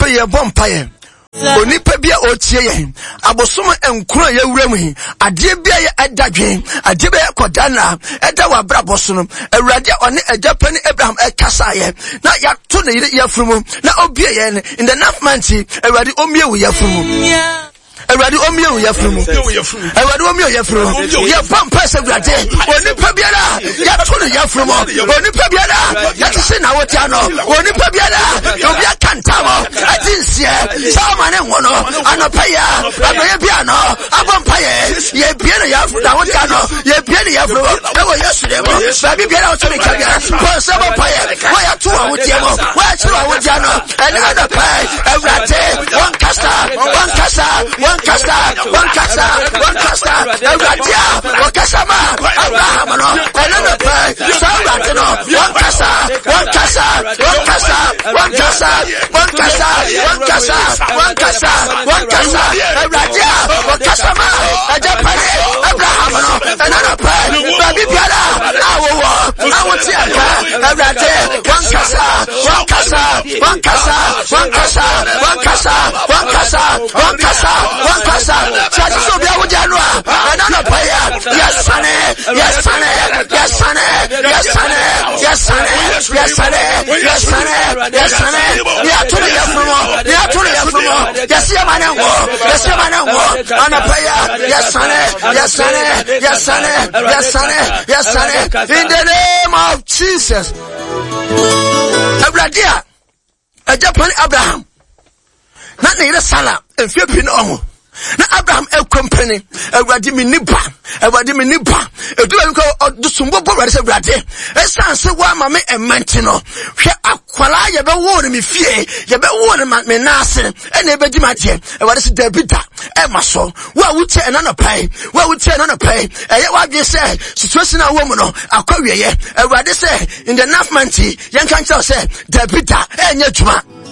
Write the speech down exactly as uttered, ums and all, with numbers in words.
Anapa ye bompaye. Onipa bia otie yen abosom enkuro ya wuramu hi ade bia ye adadwen ade bia kodana eda wa braboso no awurade one ajapani Abraham ekasa ye na ya to ne ye furumu na obie yen in the ninth month awurade omie wo ye furumu Awurade omie wo ye furumu awurade omie wo ye furumu ye pampa se awurade onipa biara ya to ne ye furumu onipa biara ya tse na wote ano onipa biara obi akantamo atinsie sama ne wono anopaya aboye bia no abompaye ye bia ne ya na wote ano ye bia ne ya furumu e wo yesu de mo baby biara o to me kabia ko se bompaye wo ya to wo tie mo wo ya to wo tie ano ene na pai awurade one kasa one kasa one kasa one kasa one kasa awurade o kasa ma Abraham no ene na pai so awurade no one kasa one kasa one kasa one kasa one kasa one kasa one kasa one kasa awurade o kasa ma ajapare Abraham no ene na pai baby biara awowo awoti aka awurade one kasa one kasa one kasa one kasa one kasa one kasa one kasa one kasa church so bia wo janu a na na paya yes sane yes sane yes sane yes sane yes sane yes sane yes sane yes sane ya to the yafumo ya to the yafumo yes ya manango yes ya manango ana paya yes sane yes sane yes sane yes sane yes sane in the name of Jesus. Abradia Japan Abraham na ne sala enfie pin oho na Abraham e company awurade me nipa awurade me nipa edu ba ko odusumbo bo awurade awurade esanse wa ma me ementi no hwe akwala ye be wo ne me fie ye be wo ne me nase e na ebedi ma tie awurade se David e maso wa wuti e na no pai wa wuti e na no pai e ye wa dwe se situation a wo mu no akwawie ye awurade se in the ninth month ye kan tell say David e nya djuma